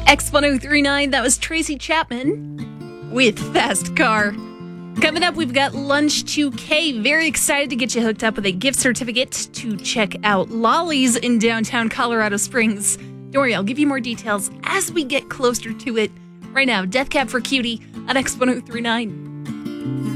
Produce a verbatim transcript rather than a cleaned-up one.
X one oh three nine, that was Tracy Chapman with Fast Car. Coming up, we've got Lunch two K. Very excited to get you hooked up with a gift certificate to check out Lolly's in downtown Colorado Springs. Don't worry, I'll give you more details as we get closer to it. Right now, Death Cab for Cutie on X one oh three nine.